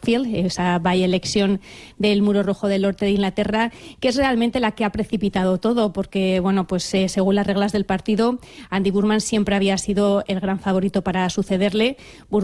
Sheffield, esa by-election del Muro Rojo del Norte de Inglaterra, que es realmente la que ha precipitado todo, porque según las reglas del partido, Andy Burnham siempre había sido el gran favorito para sucederle.